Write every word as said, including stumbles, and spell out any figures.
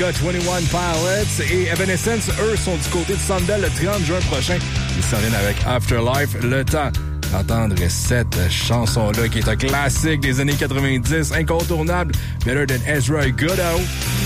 Omega vingt et un Pilots et Evanescence, eux, sont du côté de Sandbell le trente juin prochain. Ils s'en viennent avec Afterlife. Le temps d'entendre cette chanson-là qui est un classique des années quatre-vingt-dix, incontournable. Better Than Ezra Goodell.